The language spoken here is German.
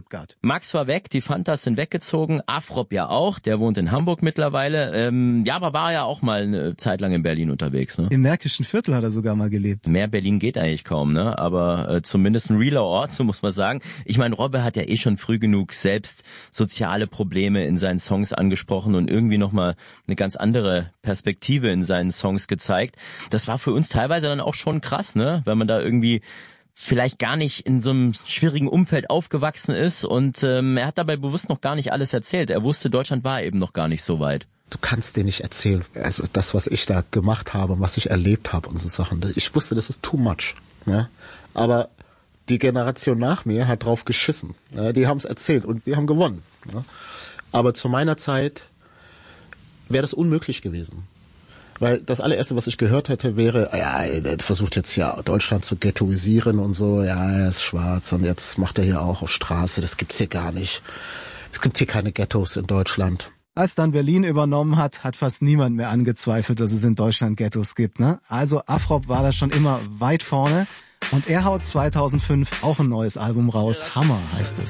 Stuttgart. Max war weg, die Fantas sind weggezogen, Afrop ja auch, der wohnt in Hamburg mittlerweile. Aber war ja auch mal eine Zeit lang in Berlin unterwegs, ne? Im Märkischen Viertel hat er sogar mal gelebt. Mehr Berlin geht eigentlich kaum, ne? Aber zumindest ein realer Ort, so muss man sagen. Ich meine, Robbe hat ja schon früh genug selbst soziale Probleme in seinen Songs angesprochen und irgendwie nochmal eine ganz andere Perspektive in seinen Songs gezeigt. Das war für uns teilweise dann auch schon krass, ne? Wenn man da irgendwie vielleicht gar nicht in so einem schwierigen Umfeld aufgewachsen ist und er hat dabei bewusst noch gar nicht alles erzählt. Er wusste, Deutschland war eben noch gar nicht so weit. Du kannst dir nicht erzählen, also das, was ich da gemacht habe, was ich erlebt habe und so Sachen. Ich wusste, das ist too much. Ne? Aber die Generation nach mir hat drauf geschissen. Ne? Die haben es erzählt und die haben gewonnen. Ne? Aber zu meiner Zeit wäre das unmöglich gewesen. Weil das allererste, was ich gehört hätte, wäre, ja, der versucht jetzt ja Deutschland zu ghettoisieren und so, ja, er ist schwarz und jetzt macht er hier auch auf Straße, das gibt's hier gar nicht. Es gibt hier keine Ghettos in Deutschland. Als dann Berlin übernommen hat fast niemand mehr angezweifelt, dass es in Deutschland Ghettos gibt, ne? Also Afrop war da schon immer weit vorne und er haut 2005 auch ein neues Album raus, Hammer heißt es.